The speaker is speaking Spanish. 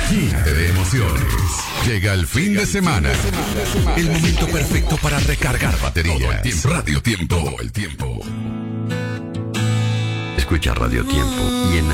Imagínate de emociones. Llega el fin de semana. El momento perfecto para recargar baterías. Todo el tiempo. Radio Tiempo. Todo el tiempo. Escucha Radio Tiempo y en